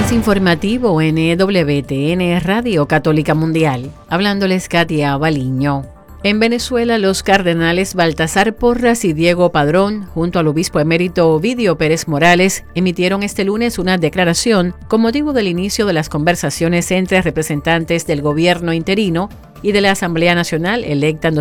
Más informativo en EWTN Radio Católica Mundial. Hablándoles Katia Baliño. En Venezuela, los cardenales Baltasar Porras y Diego Padrón, junto al obispo emérito Ovidio Pérez Morales, emitieron este lunes una declaración con motivo del inicio de las conversaciones entre representantes del gobierno interino y de la Asamblea Nacional electa en